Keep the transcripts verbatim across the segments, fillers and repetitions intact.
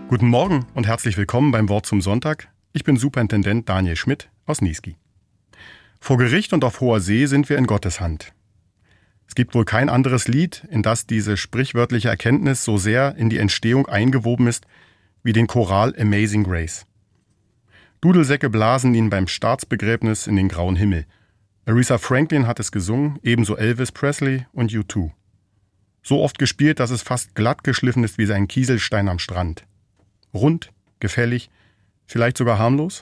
Guten Morgen und herzlich willkommen beim Wort zum Sonntag. Ich bin Superintendent Daniel Schmidt aus Niesky. Vor Gericht und auf hoher See sind wir in Gottes Hand. Es gibt wohl kein anderes Lied, in das diese sprichwörtliche Erkenntnis so sehr in die Entstehung eingewoben ist, wie den Choral Amazing Grace. Dudelsäcke blasen ihn beim Staatsbegräbnis in den grauen Himmel. Aretha Franklin hat es gesungen, ebenso Elvis Presley und U zwei. So oft gespielt, dass es fast glatt geschliffen ist wie sein Kieselstein am Strand. Rund, gefällig, vielleicht sogar harmlos?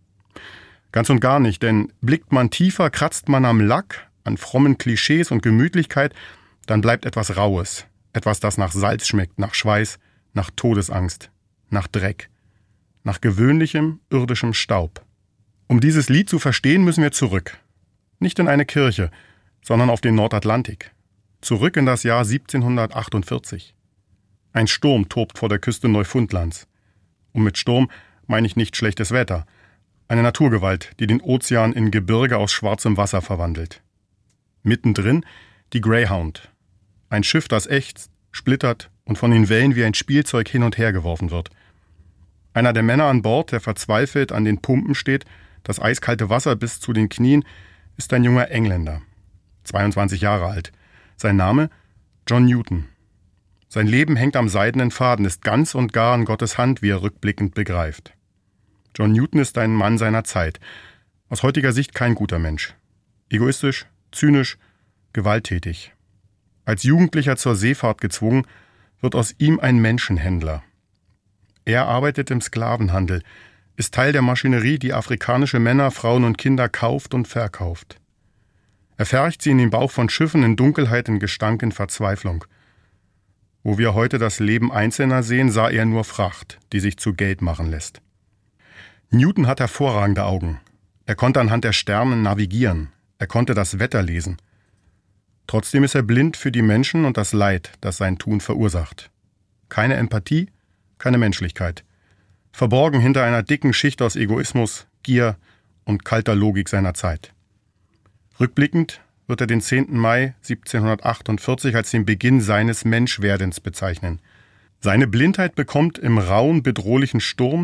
Ganz und gar nicht, denn blickt man tiefer, kratzt man am Lack, an frommen Klischees und Gemütlichkeit, dann bleibt etwas Raues, etwas, das nach Salz schmeckt, nach Schweiß, nach Todesangst, nach Dreck, nach gewöhnlichem, irdischem Staub. Um dieses Lied zu verstehen, müssen wir zurück. Nicht in eine Kirche, sondern auf den Nordatlantik. Zurück in das Jahr siebzehnhundertachtundvierzig. Ein Sturm tobt vor der Küste Neufundlands. Und mit Sturm meine ich nicht schlechtes Wetter. Eine Naturgewalt, die den Ozean in Gebirge aus schwarzem Wasser verwandelt. Mittendrin die Greyhound. Ein Schiff, das ächzt, splittert und von den Wellen wie ein Spielzeug hin und her geworfen wird. Einer der Männer an Bord, der verzweifelt an den Pumpen steht, das eiskalte Wasser bis zu den Knien, ist ein junger Engländer. zweiundzwanzig Jahre alt. Sein Name? John Newton. Sein Leben hängt am seidenen Faden, ist ganz und gar in Gottes Hand, wie er rückblickend begreift. John Newton ist ein Mann seiner Zeit. Aus heutiger Sicht kein guter Mensch. Egoistisch, zynisch, gewalttätig. Als Jugendlicher zur Seefahrt gezwungen, wird aus ihm ein Menschenhändler. Er arbeitet im Sklavenhandel, ist Teil der Maschinerie, die afrikanische Männer, Frauen und Kinder kauft und verkauft. Er fercht sie in den Bauch von Schiffen in Dunkelheit, in Gestank, in Verzweiflung. Wo wir heute das Leben Einzelner sehen, sah er nur Fracht, die sich zu Geld machen lässt. Newton hat hervorragende Augen. Er konnte anhand der Sterne navigieren. Er konnte das Wetter lesen. Trotzdem ist er blind für die Menschen und das Leid, das sein Tun verursacht. Keine Empathie, keine Menschlichkeit. Verborgen hinter einer dicken Schicht aus Egoismus, Gier und kalter Logik seiner Zeit. Rückblickend wird er den zehnten Mai siebzehnhundertachtundvierzig als den Beginn seines Menschwerdens bezeichnen. Seine Blindheit bekommt im rauen, bedrohlichen Sturm